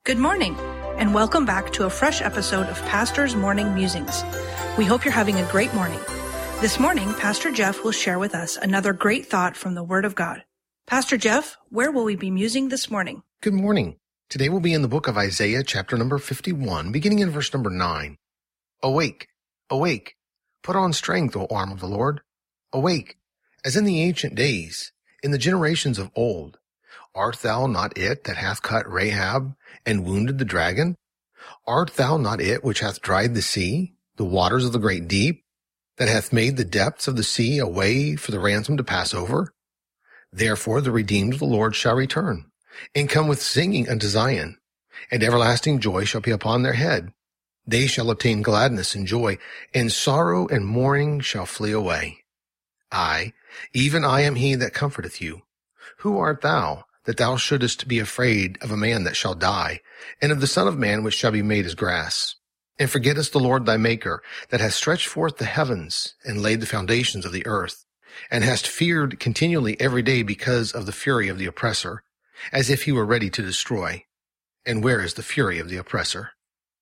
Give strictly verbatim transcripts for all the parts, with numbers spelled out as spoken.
Good morning, and welcome back to a fresh episode of Pastor's Morning Musings. We hope you're having a great morning. This morning, Pastor Jeff will share with us another great thought from the Word of God. Pastor Jeff, where will we be musing this morning? Good morning. Today we'll be in the book of Isaiah, chapter number fifty-one, beginning in verse number nine. Awake, awake, put on strength, O arm of the Lord. Awake, as in the ancient days, in the generations of old. Art thou not it that hath cut Rahab and wounded the dragon? Art thou not it which hath dried the sea, the waters of the great deep, that hath made the depths of the sea a way for the ransom to pass over? Therefore the redeemed of the Lord shall return, and come with singing unto Zion, and everlasting joy shall be upon their head. They shall obtain gladness and joy, and sorrow and mourning shall flee away. I, even I am he that comforteth you. Who art thou, that thou shouldest be afraid of a man that shall die, and of the Son of Man which shall be made as grass? And forgettest the Lord thy Maker, that hath stretched forth the heavens, and laid the foundations of the earth, and hast feared continually every day because of the fury of the oppressor, as if he were ready to destroy. And where is the fury of the oppressor?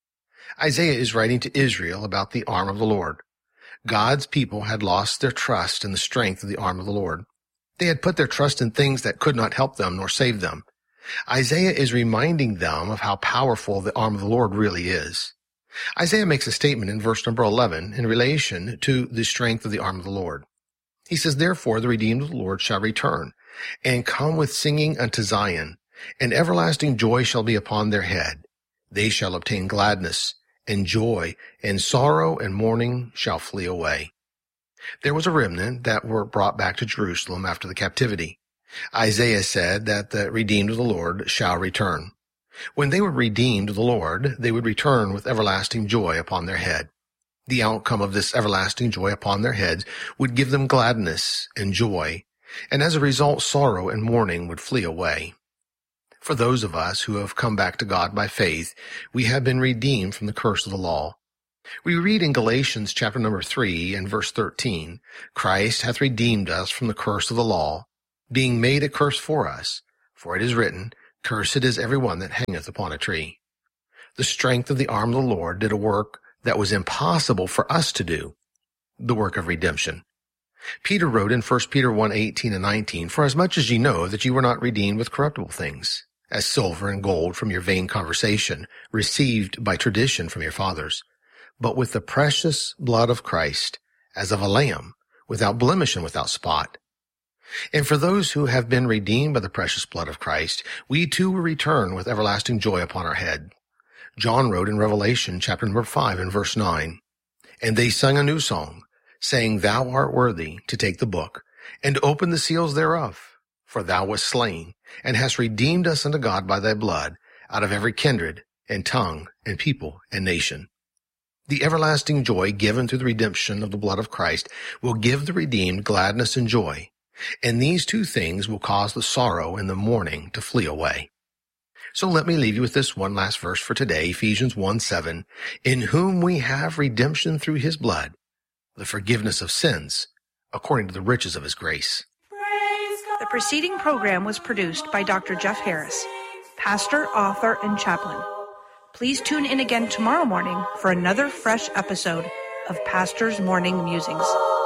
Isaiah is writing to Israel about the arm of the Lord. God's people had lost their trust in the strength of the arm of the Lord. They had put their trust in things that could not help them nor save them. Isaiah is reminding them of how powerful the arm of the Lord really is. Isaiah makes a statement in verse number eleven in relation to the strength of the arm of the Lord. He says, Therefore the redeemed of the Lord shall return, and come with singing unto Zion, and everlasting joy shall be upon their head. They shall obtain gladness and joy, and sorrow and mourning shall flee away. There was a remnant that were brought back to Jerusalem after the captivity. Isaiah said that the redeemed of the Lord shall return. When they were redeemed of the Lord, they would return with everlasting joy upon their head. The outcome of this everlasting joy upon their heads would give them gladness and joy, and as a result, sorrow and mourning would flee away. For those of us who have come back to God by faith, we have been redeemed from the curse of the law. We read in Galatians chapter number three and verse thirteen, Christ hath redeemed us from the curse of the law, being made a curse for us. For it is written, Cursed is every one that hangeth upon a tree. The strength of the arm of the Lord did a work that was impossible for us to do, the work of redemption. Peter wrote in First Peter one, eighteen and nineteen, For as much as ye know that ye were not redeemed with corruptible things, as silver and gold from your vain conversation, received by tradition from your fathers, but with the precious blood of Christ, as of a lamb, without blemish and without spot. And for those who have been redeemed by the precious blood of Christ, we too will return with everlasting joy upon our head. John wrote in Revelation chapter number five and verse nine, And they sung a new song, saying, Thou art worthy to take the book, and to open the seals thereof. For thou wast slain, and hast redeemed us unto God by thy blood, out of every kindred, and tongue, and people, and nation. The everlasting joy given through the redemption of the blood of Christ will give the redeemed gladness and joy, and these two things will cause the sorrow and the mourning to flee away. So let me leave you with this one last verse for today, Ephesians one seven, In whom we have redemption through his blood, the forgiveness of sins, according to the riches of his grace. The preceding program was produced by Doctor Jeff Harris, pastor, author, and chaplain. Please tune in again tomorrow morning for another fresh episode of Pastor's Morning Musings.